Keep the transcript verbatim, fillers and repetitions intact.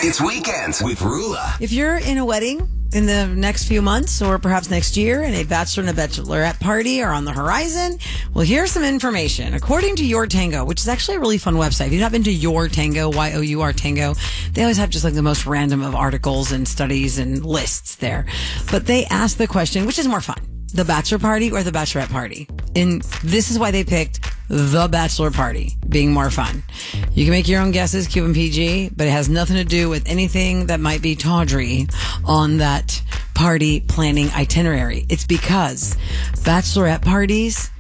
It's Weekends with Rula. If you're in a wedding in the next few months or perhaps next year and a bachelor and a bachelorette party are on the horizon, well, here's some information. According to Your Tango, which is actually a really fun website. If you've not been to Your Tango, Y O U R Tango, they always have just like the most random of articles and studies and lists there. But they ask the question, which is more fun? The bachelor party or the bachelorette party? And this is why they picked the bachelor party being more fun. You can make your own guesses, keep them P G, but it has nothing to do with anything that might be tawdry on that party planning itinerary. It's because bachelorette parties